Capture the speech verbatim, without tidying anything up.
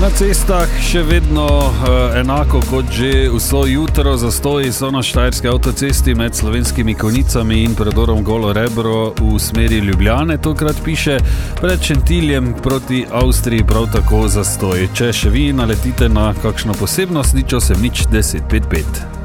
Na cestah še vedno uh, enako kot že vso jutro zastoji so na štajerski avtocesti med Slovenskimi Konjicami in predorom Golo Rebro v smeri Ljubljane. Tokrat piše pred Šentiljem proti Avstriji prav tako zastoj. Če še vi naletite na kakšno posebnost, nič osem nič deset pet pet.